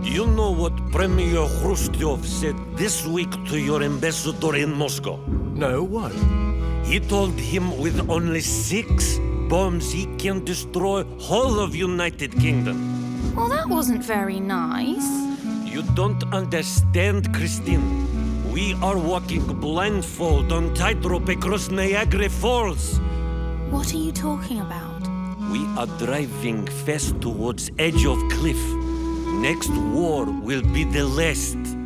You know what Premier Khrushchev said this week to your ambassador in Moscow? No, what? He told him with only 6 bombs he can destroy whole of United Kingdom. Well, that wasn't very nice. You don't understand, Christine. We are walking blindfold on tightrope across Niagara Falls. What are you talking about? We are driving fast towards edge of cliff. Next war will be the last.